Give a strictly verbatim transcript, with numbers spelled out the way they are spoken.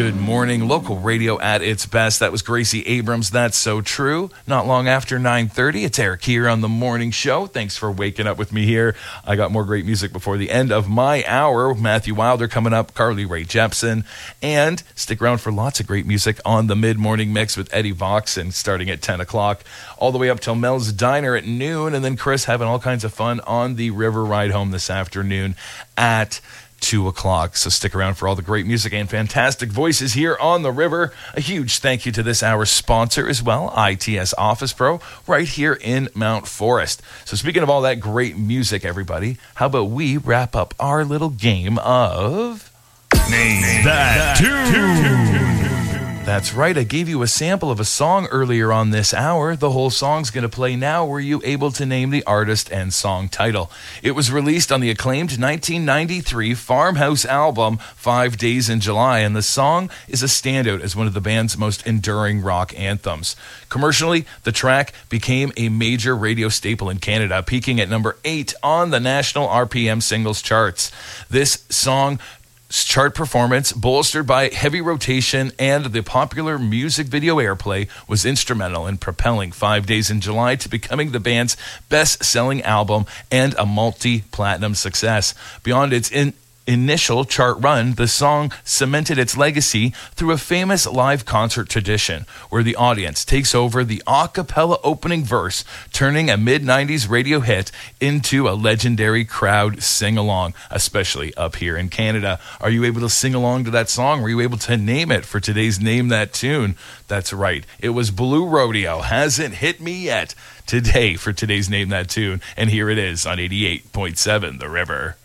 Good morning. Local radio at its best. That was Gracie Abrams. That's So True. Not long after nine thirty, it's Eric here on the morning show. Thanks for waking up with me here. I got more great music before the end of my hour. Matthew Wilder coming up, Carly Rae Jepsen, and stick around for lots of great music on the mid-morning mix with Eddie Voxon starting at ten o'clock, all the way up till Mel's Diner at noon, and then Chris having all kinds of fun on the river ride home this afternoon at two o'clock. So stick around for all the great music and fantastic voices here on the river. A huge thank you to this hour's sponsor as well, I T S Office Pro, right here in Mount Forest. So speaking of all that great music, everybody, how about we wrap up our little game of Name That Tune. That's right, I gave you a sample of a song earlier on this hour. The whole song's going to play now. Were you able to name the artist and song title? It was released on the acclaimed nineteen ninety-three Farmhouse album, Five Days in July, and the song is a standout as one of the band's most enduring rock anthems. Commercially, the track became a major radio staple in Canada, peaking at number eight on the national R P M singles charts. This song chart performance, bolstered by heavy rotation and the popular music video airplay, was instrumental in propelling Five Days in July to becoming the band's best-selling album and a multi-platinum success. Beyond its in initial chart run, the song cemented its legacy through a famous live concert tradition where the audience takes over the a cappella opening verse, turning a mid-nineties radio hit into a legendary crowd sing-along, especially up here in Canada. Are you able to sing along to that song? Were you able to name it for today's Name That Tune? That's right. It was Blue Rodeo. Hasn't hit me yet today for today's Name That Tune. And here it is on eighty-eight point seven The River.